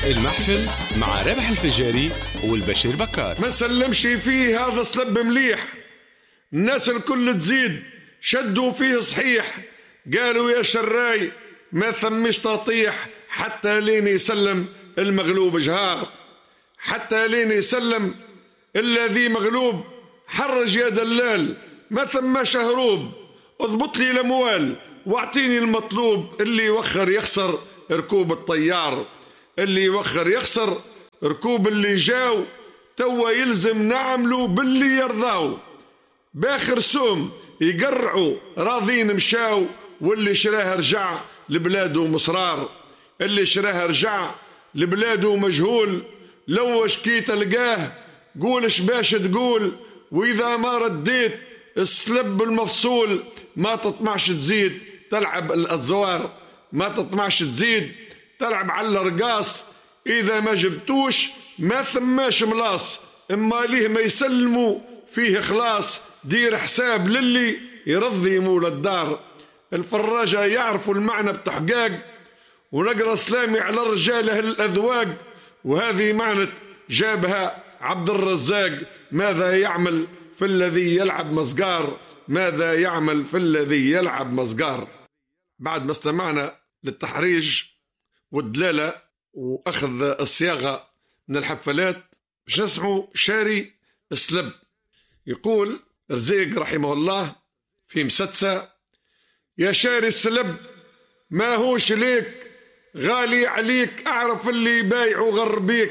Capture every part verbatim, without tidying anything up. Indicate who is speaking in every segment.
Speaker 1: المحفل مع رابح الفجاري والبشير بكار.
Speaker 2: ما سلمش فيه هذا سلب مليح، الناس الكل تزيد شدوا فيه صحيح، قالوا يا شراي ما ثمش تطيح، حتى لين يسلم المغلوب جهار، حتى لين يسلم الذي مغلوب. حرج يا دلال ما ثماش هروب، اضبط لي الاموال واعطيني المطلوب. اللي يوخر يخسر ركوب الطيار، اللي يوخر يخسر ركوب اللي جاو، توا يلزم نعملوا باللي يرضاو. باخر سوم يقرعوا راضين مشاو، واللي شراه رجع لبلاده مصرار، اللي شراه رجع لبلاده مجهول. لو شكيت تلقاه قول باش تقول، واذا ما رديت السلب المفصول. ما تطمعش تزيد تلعب الازوار، ما تطمعش تزيد تلعب على الرقاص. اذا ما جبتوش ما ثماش ملاص، اما ليه ما يسلموا فيه خلاص. دير حساب للي يرضي مول الدار. الفراجة يعرفوا المعنى بتحقاق، ونقرأ سلامي على الرجال أهل الأذواق. وهذه معنى جابها عبد الرزاق، ماذا يعمل في الذي يلعب مزقار، ماذا يعمل في الذي يلعب مزقار. بعد ما استمعنا للتحريج والدلالة وأخذ الصياغة من الحفلات، باش نسمعوا شاري السلب. يقول رزيق رحمه الله في مسدسة: يا شاري السلب ما هوش ليك، غالي عليك، أعرف اللي بايعوا غربيك،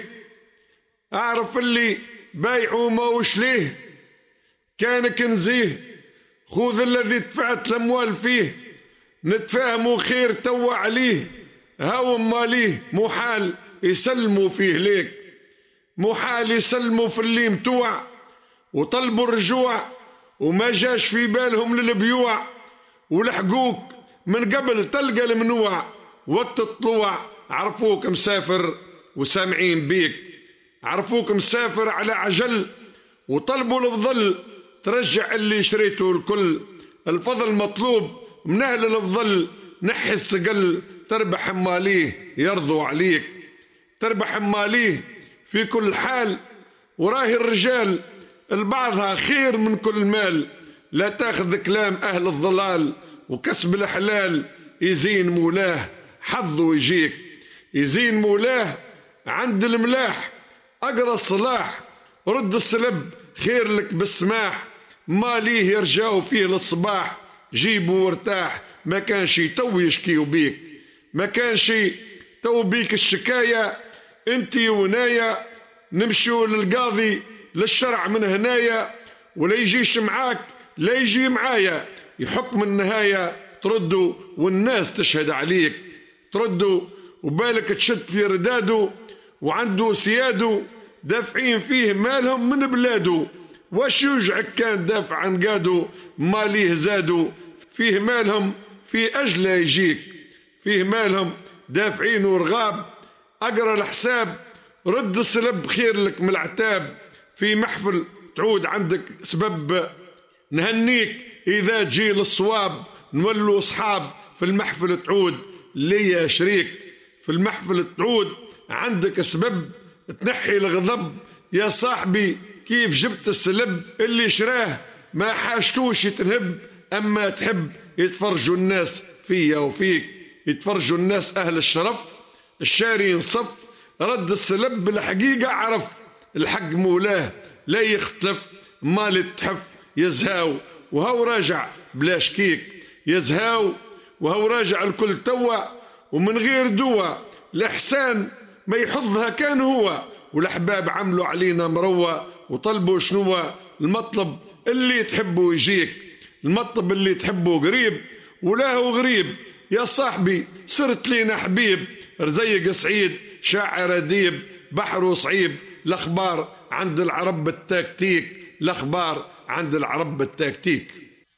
Speaker 2: أعرف اللي بايعوا ما وش ليه، كان كنزيه خذ الذي دفعت الأموال فيه، نتفاهموا خير توا عليه، هاو ماليه محال يسلموا فيه ليك، محال يسلموا في اللي متوع وطلبوا الرجوع، وما جاش في بالهم للبيوع، ولحقوك من قبل تلقى المنوع. وقت الطلوع عرفوك مسافر وسامعين بيك، عرفوك مسافر على عجل، وطلبوا الفضل ترجع اللي شريته الكل. الفضل مطلوب من أهل الفضل، نحي السقل تربح ماليه يرضوا عليك، تربح ماليه في كل حال. وراهي الرجال البعضها خير من كل مال، لا تاخذ كلام أهل الضلال، وكسب الحلال يزين مولاه حظه يجيك، يزين مولاه عند الملاح. أقرأ الصلاح رد السلب خير لك بالسماح، ما ليه يرجعوا فيه للصباح، جيبوا وارتاح. ما كان شي تو يشكيوا بيك، ما كان شي تو بيك الشكاية، انتي ونايا نمشوا للقاضي للشرع من هنايا، ولا يجيش معاك لا يجي معايا، يحكم النهاية تردوا والناس تشهد عليك، تردوا وبالك تشد في رداده، وعنده سياده دافعين فيه مالهم من بلاده. واش يوجعك كان دافع عن قاده، ماليه زادوا فيه مالهم في أجل يجيك، فيه مالهم دافعين ورغاب. أقرأ الحساب رد السلب خير لك من العتاب، في محفل تعود عندك سبب نهنيك، إذا تجي للصواب نولوا أصحاب. في المحفل تعود ليا شريك، في المحفل تعود عندك سبب تنحي الغضب. يا صاحبي كيف جبت السلب، اللي شراه ما حاجتوش يتنهب، أما تحب يتفرجوا الناس فيا وفيك، يتفرجوا الناس أهل الشرف. الشاري ينصف رد السلب بالحقيقة، عرف الحق مولاه لا يختلف، مال تحف يزهاو وهو راجع بلا شكيك، يزهاو وهو راجع الكل توا، ومن غير دوا الإحسان ما يحضها كان هو. والأحباب عملوا علينا مروى، وطلبوا شنو المطلب اللي تحبه يجيك، المطلب اللي تحبه قريب ولا هو غريب. يا صاحبي صرت لينا حبيب، رزيق سعيد شاعر أديب، بحر وصعيب الأخبار عند العرب بالتكتيك، الأخبار عند العرب بالتكتيك.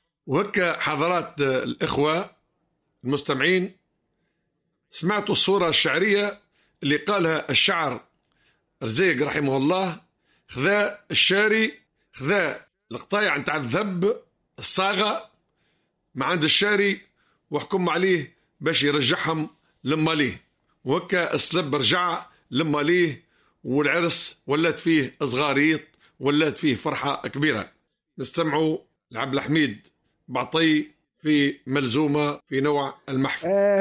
Speaker 2: وهكا حضرات الإخوة المستمعين، سمعتوا الصورة الشعرية اللي قالها الشعر رزيق رحمه الله. خذا الشاري خذا القطايع نتاع الذب الصاغة ما عند الشاري، وحكم عليه باش يرجعهم لما ليه. وهكا السلب رجع لما ليه، والعرس ولات فيه صغاريط، ولات فيه فرحة كبيرة. نستمعوا لعبد الحميد بعطي في ملزومة في نوع المحفل.